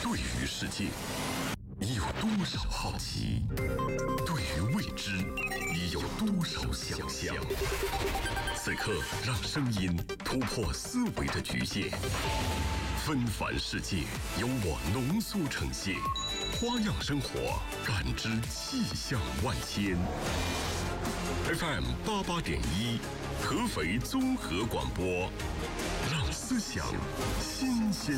对于世界，你有多少好奇？对于未知，你有多少想象？此刻，让声音突破思维的局限，纷繁世界由我浓缩呈现，花样生活，感知气象万千。FM 88.1，合肥综合广播，让思想新鲜